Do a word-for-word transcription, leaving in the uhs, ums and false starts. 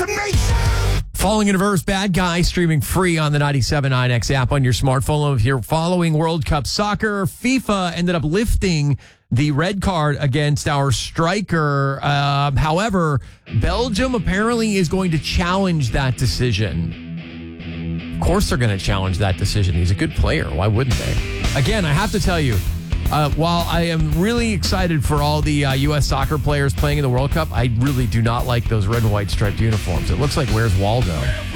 transformation. Falling in Reverse, Bad Guy, streaming free on the ninety-seven point nine X app on your smartphone. If you're following World Cup soccer, FIFA ended up lifting the red card against our striker. Uh, however, Belgium apparently is going to challenge that decision. Of course they're going to challenge that decision. He's a good player. Why wouldn't they? Again, I have to tell you, uh, while I am really excited for all the uh, U S soccer players playing in the World Cup, I really do not like those red and white striped uniforms. It looks like Where's Waldo?